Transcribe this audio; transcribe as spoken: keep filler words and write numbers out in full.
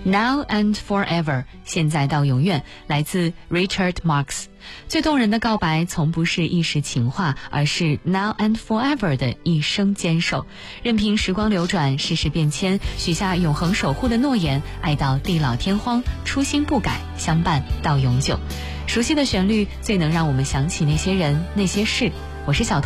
Now and forever， 现在到永远，来自 Richard Marx。最动人的告白从不是一时情话，而是 Now and forever 的一生坚守。任凭时光流转，世事变迁，许下永恒守护的诺言，爱到地老天荒，初心不改，相伴到永久。熟悉的旋律最能让我们想起那些人那些事。我是小